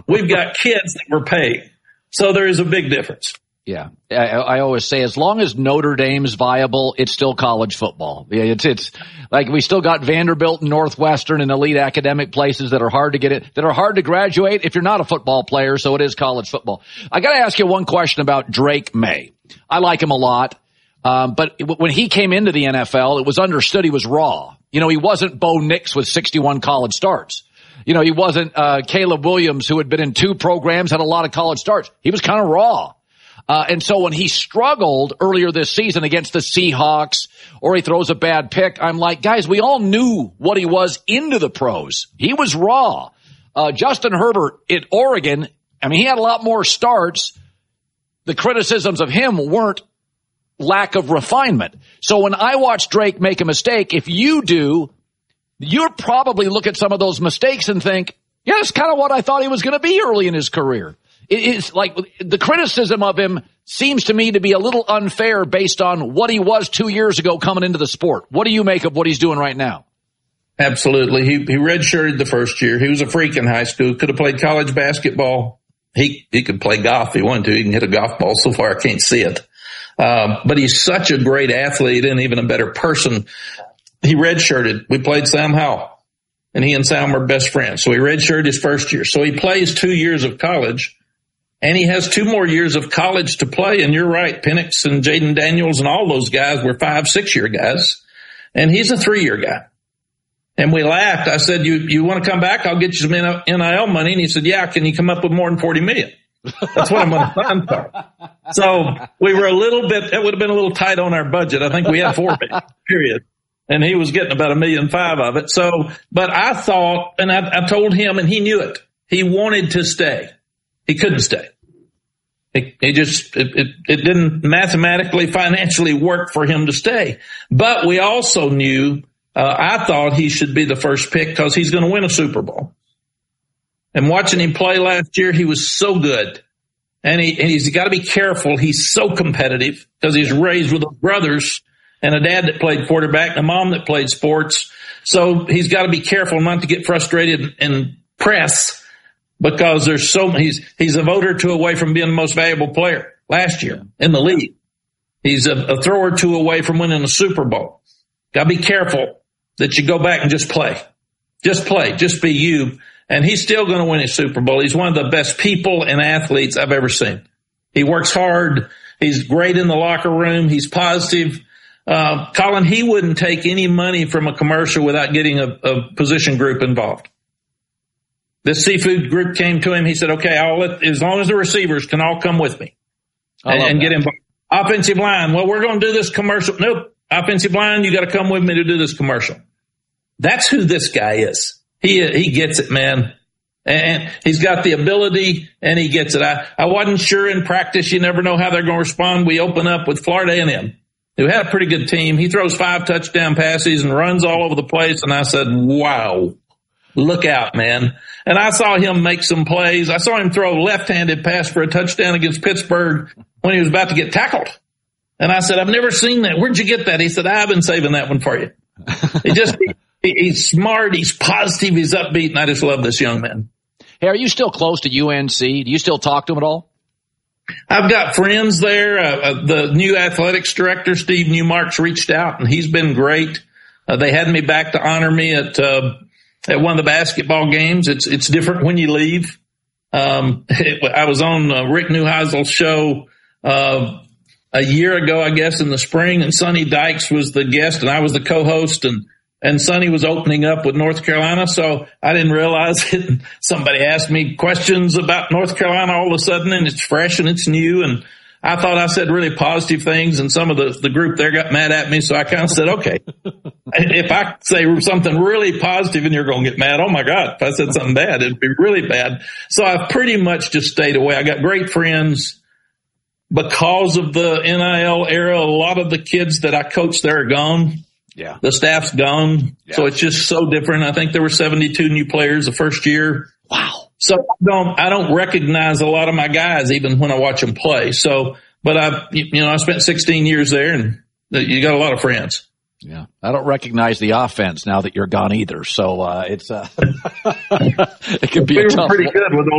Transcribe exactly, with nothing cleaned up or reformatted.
We've got kids that we're paying. So there is a big difference. Yeah. I, I always say, as long as Notre Dame's viable, it's still college football. Yeah, it's, it's like we still got Vanderbilt and Northwestern and elite academic places that are hard to get it, that are hard to graduate if you're not a football player. So it is college football. I got to ask you one question about Drake May. I like him a lot. Um, but when he came into the N F L, it was understood he was raw. You know, he wasn't Bo Nix with sixty-one college starts. You know, he wasn't, uh, Caleb Williams, who had been in two programs, had a lot of college starts. He was kind of raw. Uh, and so when he struggled earlier this season against the Seahawks, or he throws a bad pick, I'm like, guys, we all knew what he was into the pros. He was raw. Uh, Justin Herbert at Oregon, I mean, he had a lot more starts. The criticisms of him weren't lack of refinement. So when I watch Drake make a mistake, if you do, you'll probably look at some of those mistakes and think, yeah, that's kind of what I thought he was going to be early in his career. It's like the criticism of him seems to me to be a little unfair based on what he was two years ago coming into the sport. What do you make of what he's doing right now? Absolutely. He, he redshirted the first year. He was a freak in high school, could have played college basketball. He, he could play golf if he wanted to. He can hit a golf ball. So far, I can't see it. Um, but he's such a great athlete and even a better person. He redshirted. We played Sam Howell, and he and Sam are best friends. So he redshirted his first year. So he plays two years of college. And he has two more years of college to play. And you're right, Penix and Jaden Daniels and all those guys were five, six-year guys. And he's a three-year guy. And we laughed. I said, you you want to come back? I'll get you some N I L money. And he said, yeah, can you come up with more than forty million dollars? That's what I'm going to sign for. So we were a little bit, it would have been a little tight on our budget. I think we had four million, period. And he was getting about a million five of it. So, but I thought, and I, I told him, and he knew it. He wanted to stay. He couldn't stay. He, he just, it, it, it didn't mathematically, financially work for him to stay. But we also knew, uh, I thought he should be the first pick because he's going to win a Super Bowl. And watching him play last year, he was so good. And he, and he's got to be careful. He's so competitive because he's raised with brothers and a dad that played quarterback and a mom that played sports. So he's got to be careful not to get frustrated and press. Because there's so he's he's a vote or two away from being the most valuable player last year in the league. He's a, a throw or two away from winning a Super Bowl. Got to be careful that you go back and just play, just play, just be you. And he's still going to win a Super Bowl. He's one of the best people and athletes I've ever seen. He works hard. He's great in the locker room. He's positive. Uh, Colin, he wouldn't take any money from a commercial without getting a, a position group involved. This seafood group came to him. He said, okay, I'll let, as long as the receivers can all come with me and, and get involved. Offensive line. Well, we're going to do this commercial. Nope. Offensive line. You got to come with me to do this commercial. That's who this guy is. He, he gets it, man. And he's got the ability and he gets it. I, I wasn't sure in practice. You never know how they're going to respond. We open up with Florida A and M, who had a pretty good team. He throws five touchdown passes and runs all over the place. And I said, wow. Look out, man. And I saw him make some plays. I saw him throw a left-handed pass for a touchdown against Pittsburgh when he was about to get tackled. And I said, I've never seen that. Where'd you get that? He said, I've been saving that one for you. He just, he, he's smart. He's positive. He's upbeat. And I just love this young man. Hey, are you still close to U N C? Do you still talk to him at all? I've got friends there. Uh, uh, the new athletics director, Steve Newmark's reached out and he's been great. Uh, they had me back to honor me at, uh, at one of the basketball games. It's, it's different when you leave. Um, it, I was on uh, Rick Neuheisel's show, uh, a year ago, I guess, in the spring, and Sonny Dykes was the guest and I was the co-host, and, and Sonny was opening up with North Carolina. So I didn't realize it. Somebody asked me questions about North Carolina all of a sudden, and it's fresh and it's new. And I thought I said really positive things, and some of the, the group there got mad at me. So I kind of said, okay, if I say something really positive and you're going to get mad, oh my God, if I said something bad, it'd be really bad. So I've pretty much just stayed away. I got great friends because of the N I L era. A lot of the kids that I coached there are gone. Yeah. The staff's gone. Yeah. So it's just so different. I think there were seventy-two new players the first year. Wow. So I don't, I don't recognize a lot of my guys even when I watch them play. So, but I, you know, I spent sixteen years there and you got a lot of friends. Yeah. I don't recognize the offense now that you're gone either. So, uh, it's, uh, it could be we a were tough pretty good with